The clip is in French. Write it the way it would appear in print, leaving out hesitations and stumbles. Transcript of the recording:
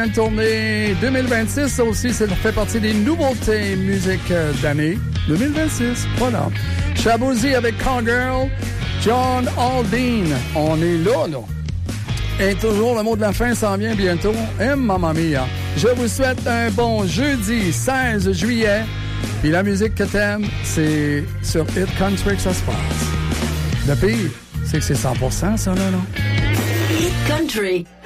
Une tournée 2026, ça aussi, ça fait partie des nouveautés musique d'année 2026. Voilà. Shabozy avec Cowgirl, John Aldean. On est là. Et toujours, le mot de la fin s'en vient bientôt. Et mamma mia. Je vous souhaite un bon jeudi 16 juillet. Puis la musique que t'aimes, c'est sur Hit Country que ça se passe. Le pire, c'est que c'est 100% ça, là, non? Hit Country.